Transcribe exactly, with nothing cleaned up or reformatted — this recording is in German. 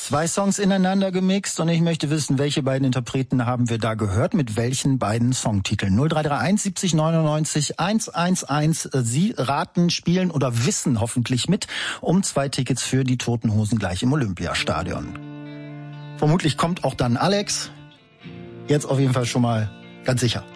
Zwei Songs ineinander gemixt und ich möchte wissen, welche beiden Interpreten haben wir da gehört, mit welchen beiden Songtiteln. null drei drei eins siebzig neunundneunzig hunderteins. Sie raten, spielen oder wissen hoffentlich mit um zwei Tickets für die Toten Hosen gleich im Olympiastadion. Vermutlich kommt auch dann Alex. Jetzt auf jeden Fall schon mal ganz sicher.